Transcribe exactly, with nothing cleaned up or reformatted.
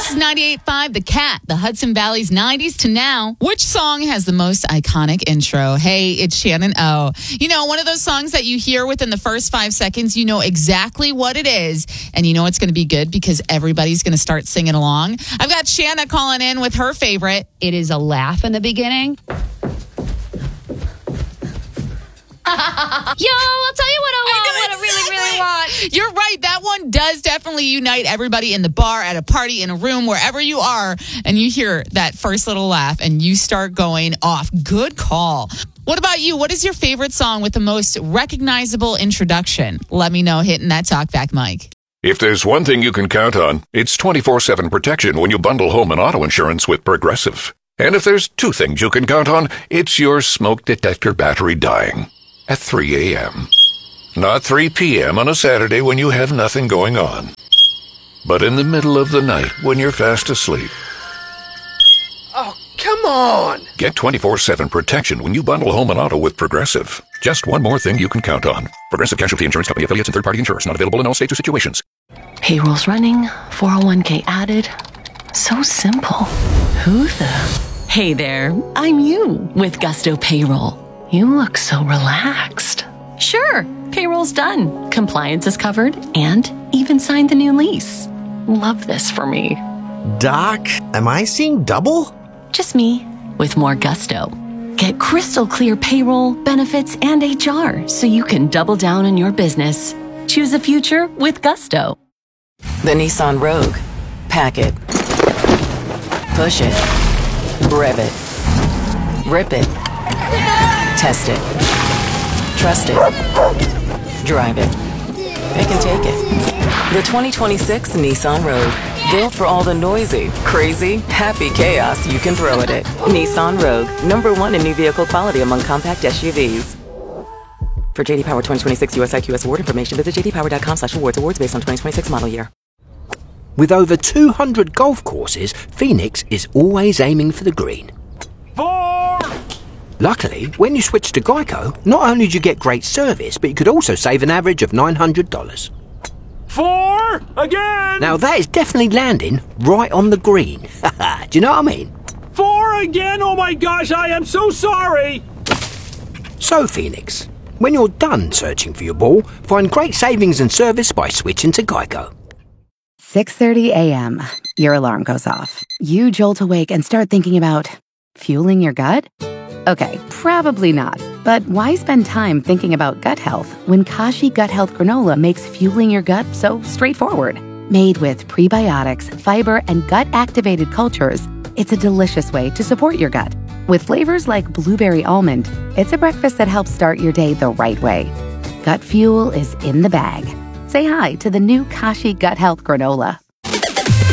This is ninety-eight point five The Cat, the Hudson Valley's nineties to now. Which song has the most iconic intro? Hey, it's Shannon O. You know, one of those songs that you hear within the first five seconds, you know exactly what it is, and you know it's going to be good because everybody's going to start singing along. I've got Shanna calling in with her favorite. It is a laugh in the beginning. Yo, I'll tell you what I want, I what I really, really want. You're right. That one does definitely unite everybody in the bar, at a party, in a room, wherever you are, and you hear that first little laugh and you start going off. Good call. What about you? What is your favorite song with the most recognizable introduction? Let me know hitting that talkback mic. If there's one thing you can count on, it's twenty-four seven protection when you bundle home and auto insurance with Progressive. And if there's two things you can count on, it's your smoke detector battery dying at three a.m. Not three p.m. on a Saturday when you have nothing going on, but in the middle of the night when you're fast asleep. Oh, come on! Get twenty-four seven protection when you bundle home and auto with Progressive. Just one more thing you can count on. Progressive Casualty Insurance Company affiliates and third-party insurers. Not available in all states or situations. Payroll's running, four oh one k added. So simple. Who the... Hey there, I'm you with Gusto Payroll. You look so relaxed. Sure, payroll's done. Compliance is covered and even signed the new lease. Love this for me. Doc, am I seeing double? Just me with more gusto. Get crystal clear payroll, benefits, and H R so you can double down on your business. Choose a future with Gusto. The Nissan Rogue. Pack it. Push it. Rev it. Rip it. Test it. Trust it. Drive it. It can take it. The twenty twenty-six Nissan Rogue. Built for all the noisy, crazy, happy chaos you can throw at it. Nissan Rogue. Number one in new vehicle quality among compact S U Vs. For J D Power twenty twenty-six U S I Q S award information, visit j d power dot com slash awards. Awards based on twenty twenty-six model year. With over two hundred golf courses, Phoenix is always aiming for the green. Four! Luckily, when you switch to Geico, not only do you get great service, but you could also save an average of nine hundred dollars. Four! Again! Now that is definitely landing right on the green. Do you know what I mean? Four again? Oh my gosh, I am so sorry! So, Phoenix, when you're done searching for your ball, find great savings and service by switching to Geico. six thirty a.m. Your alarm goes off. You jolt awake and start thinking about fueling your gut? Okay, probably not. But why spend time thinking about gut health when Kashi Gut Health Granola makes fueling your gut so straightforward? Made with prebiotics, fiber, and gut-activated cultures, it's a delicious way to support your gut. With flavors like blueberry almond, it's a breakfast that helps start your day the right way. Gut fuel is in the bag. Say hi to the new Kashi Gut Health Granola.